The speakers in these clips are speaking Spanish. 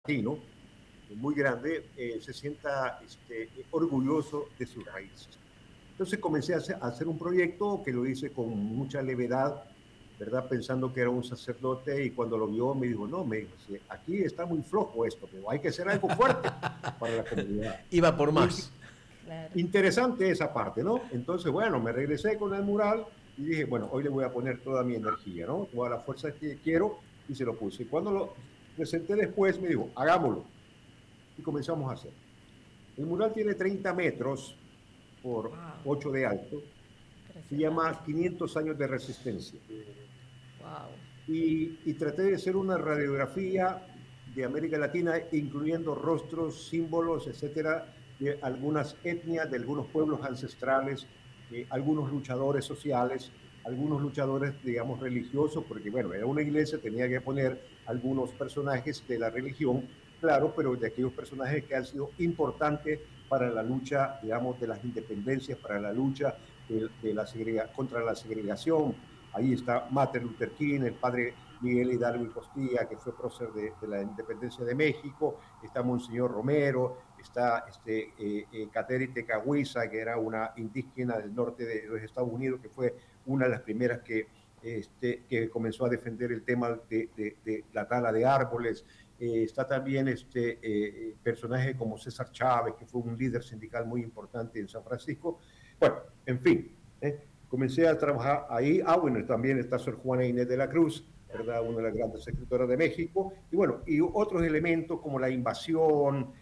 latino, muy grande, se sienta orgulloso de sus raíces. Entonces comencé a hacer un proyecto que lo hice con mucha levedad, ¿verdad? Pensando que era un sacerdote y cuando lo vio me dijo, no, me dijo, sí, aquí está muy flojo esto, pero hay que hacer algo fuerte para la comunidad. Iba por Y más. Claro. interesante esa parte, ¿no? Entonces, bueno, me regresé con el mural y dije, bueno, hoy le voy a poner toda mi energía, ¿no? Toda la fuerza que quiero y se lo puse. Y cuando lo presenté después me dijo, hagámoslo. Y comenzamos a hacer. El mural tiene 30 metros por Wow. 8 de alto. Se Impresionante. llama 500 años de resistencia. Wow. Y traté de hacer una radiografía de América Latina, incluyendo rostros, símbolos, etcétera, de algunas etnias, de algunos pueblos ancestrales, algunos luchadores sociales, algunos luchadores, digamos, religiosos, porque, bueno, era una iglesia, tenía que poner algunos personajes de la religión, claro, pero de aquellos personajes que han sido importantes para la lucha, digamos, de las independencias, para la lucha de la contra la segregación. Ahí está Martin Luther King, el padre Miguel Hidalgo y Costilla, que fue prócer de la independencia de México, está Monseñor Romero, está Cateri Tecahuiza, que era una indígena del norte de los Estados Unidos, que fue una de las primeras que comenzó a defender el tema de la tala de árboles. Está también personajes como César Chávez, que fue un líder sindical muy importante en San Francisco. Bueno, en fin, comencé a trabajar ahí. Bueno, también está Sor Juana Inés de la Cruz, ¿verdad? Una de las grandes escritoras de México. Y bueno, y otros elementos como la invasión,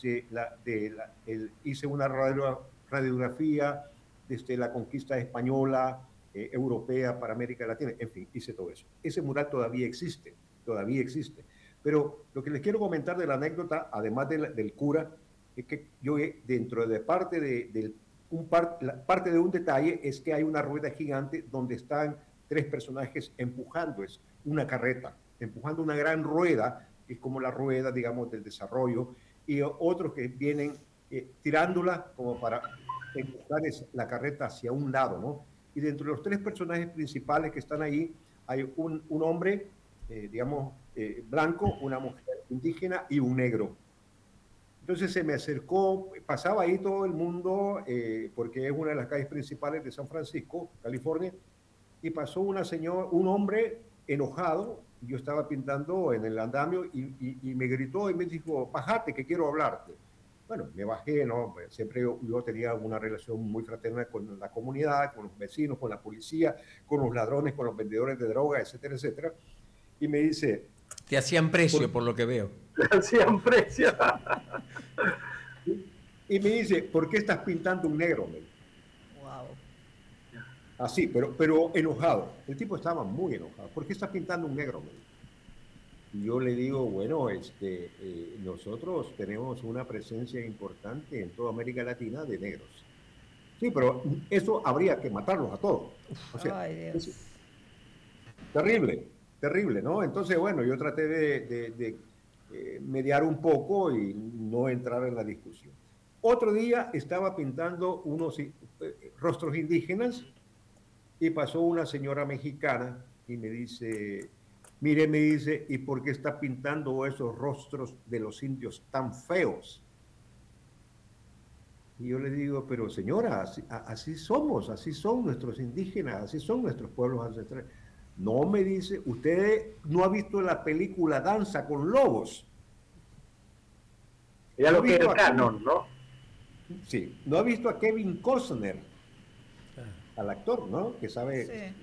hice una radiografía desde la conquista española, europea para América Latina. En fin, hice todo eso. Ese mural todavía existe, todavía existe. Pero lo que les quiero comentar de la anécdota, además del cura, es que yo dentro de parte del parte de un detalle es que hay una rueda gigante donde están tres personajes empujando, es una carreta, empujando una gran rueda, que es como la rueda, digamos, del desarrollo, y otros que vienen tirándola como para empujar la carreta hacia un lado, ¿no? Y dentro de los tres personajes principales que están ahí, hay un hombre, digamos, blanco, una mujer indígena y un negro. Entonces se me acercó, pasaba ahí todo el mundo, porque es una de las calles principales de San Francisco, California, y pasó un hombre enojado, yo estaba pintando en el andamio y me gritó y me dijo, bájate que quiero hablarte. Bueno, me bajé, ¿no? Siempre yo tenía una relación muy fraterna con la comunidad, con los vecinos, con la policía, con los ladrones, con los vendedores de droga, etcétera, etcétera. Y me dice, Te hacían precio, ¿por por lo que veo. Siempre. y me dice, ¿por qué estás pintando un negro? Me dijo. Wow. Así, pero enojado. El tipo estaba muy enojado. ¿Por qué estás pintando un negro? Me dijo. Y yo le digo, bueno, nosotros tenemos una presencia importante en toda América Latina de negros. Sí, pero eso habría que matarlos a todos. O sea, Ay, es Dios. terrible, terrible, ¿no? Entonces, bueno, yo traté de mediar un poco y no entrar en la discusión. Otro día estaba pintando unos rostros indígenas y pasó una señora mexicana y me dice, mire, me dice, ¿y por qué está pintando esos rostros de los indios tan feos? Y yo le digo, pero señora, así somos, así son nuestros indígenas, así son nuestros pueblos ancestrales. No, me dice, usted no ha visto la película Danza con Lobos. Ya No ha lo que es visto el a Kevin, canon, ¿no? sí, no ha visto a Kevin Costner, al actor, ¿no? Que sabe, Sí.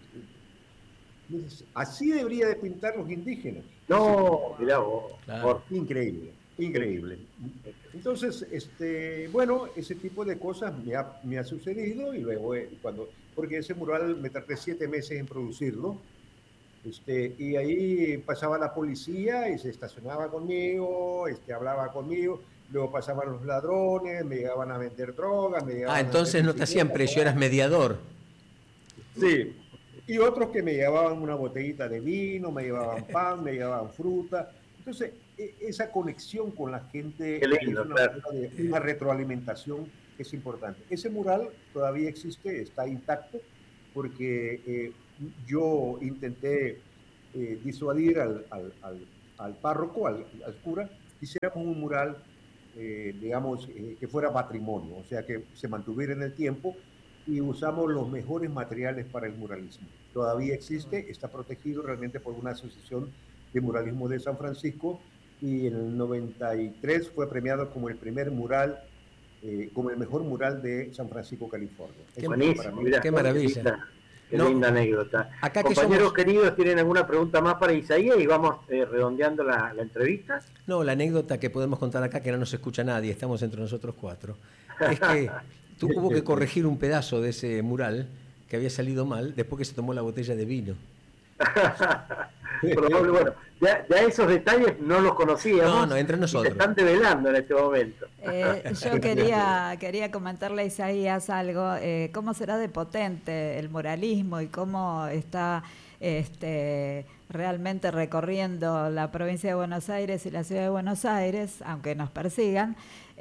así debería de pintar los indígenas. Dice, No, mirá Wow. vos. Claro. Por, increíble, increíble. Entonces, bueno, ese tipo de cosas me ha sucedido y luego porque ese mural me tardé 7 meses en producirlo, y ahí pasaba la policía y se estacionaba conmigo, hablaba conmigo, luego pasaban los ladrones, me llegaban a vender drogas, me Ah, llegaban a hacer entonces no te hacían bicicletas. precio, eras mediador. Sí, y otros que me llevaban una botellita de vino, me llevaban pan, me llevaban fruta. Entonces, esa conexión con la qué gente es lindo, una claro. manera de una retroalimentación que es importante. Ese mural todavía existe, está intacto, porque yo intenté disuadir al párroco, al cura, quisiéramos un mural, digamos, que fuera patrimonio, o sea, que se mantuviera en el tiempo, y usamos los mejores materiales para el muralismo. Todavía existe, está protegido realmente por una asociación de muralismo de San Francisco, y en el 93 fue premiado como el primer mural, como el mejor mural de San Francisco, California. Qué buenísimo, mirá, qué maravilla. Qué linda anécdota. Acá que Compañeros somos... queridos, ¿tienen alguna pregunta más para Isaías? Y vamos redondeando la entrevista. No, la anécdota que podemos contar acá, que no nos escucha nadie, estamos entre nosotros cuatro, es que hubo que corregir un pedazo de ese mural que había salido mal después que se tomó la botella de vino. Probable, bueno, ya esos detalles no los conocíamos. No, entre nosotros. Se están develando en este momento. Yo quería comentarle a Isaías algo, cómo será de potente el muralismo y cómo está realmente recorriendo la provincia de Buenos Aires y la ciudad de Buenos Aires, aunque nos persigan,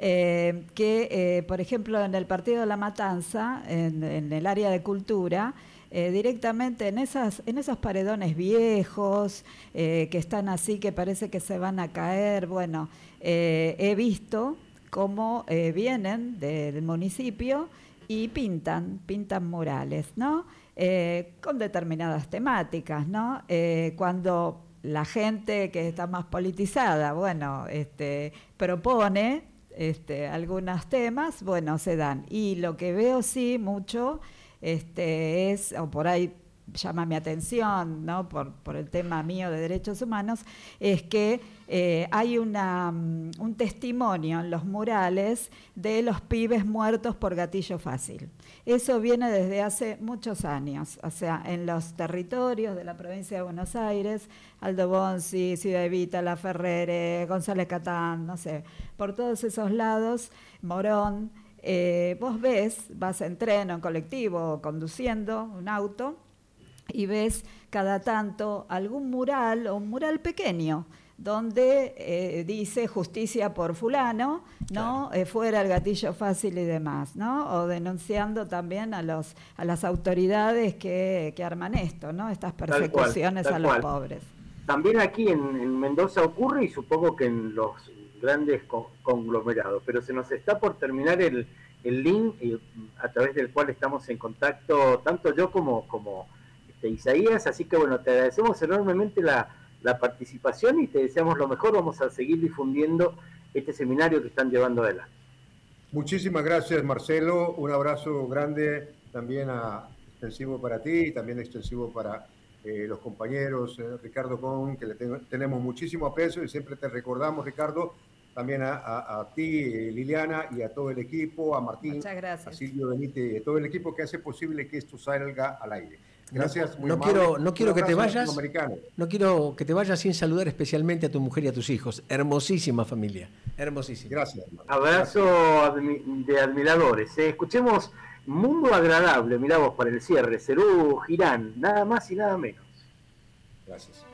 por ejemplo, en el partido de La Matanza, en el área de cultura, directamente en esos paredones viejos que están así, que parece que se van a caer. Bueno, he visto cómo vienen del municipio y pintan murales, ¿no? Con determinadas temáticas, ¿no? Cuando la gente que está más politizada, bueno, propone algunos temas, bueno, se dan. Y lo que veo sí mucho es, o por ahí llama mi atención, ¿no? por el tema mío de derechos humanos, es que hay un testimonio en los murales de los pibes muertos por gatillo fácil. Eso viene desde hace muchos años, o sea, en los territorios de la provincia de Buenos Aires, Aldo Bonzi, Ciudad Evita, La Ferrere, González Catán, no sé, por todos esos lados, Morón. Vos vas en tren o en colectivo, conduciendo un auto, y ves cada tanto algún mural o un mural pequeño donde dice justicia por fulano, ¿no? Claro. Fuera el gatillo fácil y demás, ¿no? O denunciando también a las autoridades que arman esto, ¿no? Estas persecuciones a los pobres. También aquí en Mendoza ocurre, y supongo que en los grandes conglomerados, pero se nos está por terminar el link a través del cual estamos en contacto, tanto yo como Isaías, así que bueno, te agradecemos enormemente la participación y te deseamos lo mejor. Vamos a seguir difundiendo este seminario que están llevando adelante. Muchísimas gracias, Marcelo, un abrazo grande también extensivo para ti y también extensivo para los compañeros, Ricardo Con, que tenemos muchísimo aprecio y siempre te recordamos, Ricardo, también a ti, Liliana, y a todo el equipo, a Martín, muchas gracias, a Silvio Benítez y a todo el equipo que hace posible que esto salga al aire. Gracias. No quiero que te vayas. No quiero que te vayas sin saludar especialmente a tu mujer y a tus hijos. Hermosísima familia. Hermosísima. Gracias. Abrazo de admiradores. Escuchemos Mundo Agradable, mirá vos, para el cierre. Serú Girán, nada más y nada menos. Gracias.